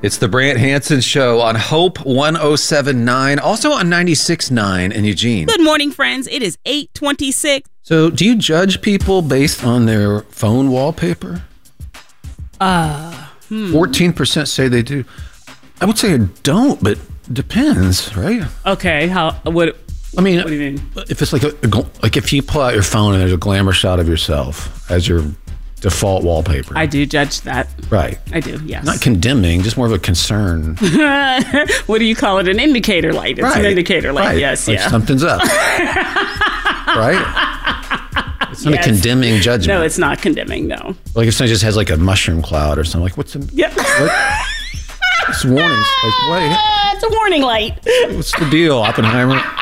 It's the Brant Hansen Show on Hope 107.9, also on 96.9 in Eugene. Good morning, friends. It is 8:26. So, do you judge people based on their phone wallpaper? 14% say they do. I would say I don't, but depends, right? Okay, what do you mean? If it's like if you pull out your phone and there's a glamour shot of yourself as your default wallpaper. I do judge that. Right. I do, yes. Not condemning, just more of a concern. What do you call it? An indicator light. It's an indicator light, yes. Like something's up. Right? It's not a condemning judgment. No, it's not condemning, no. Like if somebody just has like a mushroom cloud or something, like what's the... Yep. It's warnings. Like, wait. It's a warning light. What's the deal, Oppenheimer?